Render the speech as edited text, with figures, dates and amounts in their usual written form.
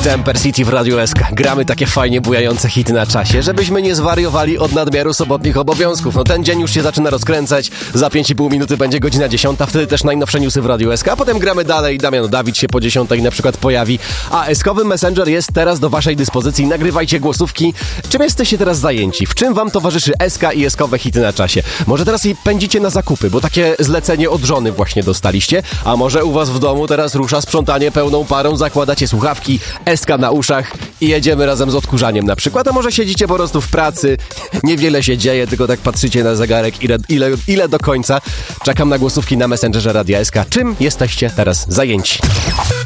Jumper City w Radiu SK. Gramy takie fajnie bujające hity na czasie, żebyśmy nie zwariowali od nadmiaru sobotnich obowiązków. No ten dzień już się zaczyna rozkręcać, za 5,5 minuty będzie godzina 10, wtedy też najnowsze newsy w Radiu SK, a potem gramy dalej. Damian Dawid się po 10 na przykład pojawi, a SK-owy Messenger jest teraz do waszej dyspozycji. Nagrywajcie głosówki. Czym jesteście teraz zajęci? W czym wam towarzyszy SK i SK-owe hity na czasie? Może teraz i pędzicie na zakupy, bo takie zlecenie od żony właśnie dostaliście, a może u was w domu teraz rusza sprzątanie pełną parą, zakładacie słuchawki, SK na uszach i jedziemy razem z odkurzaniem na przykład, a może siedzicie po prostu w pracy, niewiele się dzieje, tylko tak patrzycie na zegarek, ile do końca. Czekam na głosówki na Messengerze Radia SK. Czym jesteście teraz zajęci?